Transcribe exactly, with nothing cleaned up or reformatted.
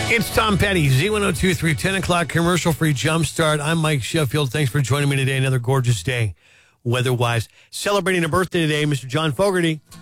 It's Tom Petty, Z one oh two three, ten o'clock commercial-free jumpstart. I'm Mike Sheffield. Thanks for joining me today. Another gorgeous day, weather-wise. Celebrating a birthday today, Mister John Fogerty.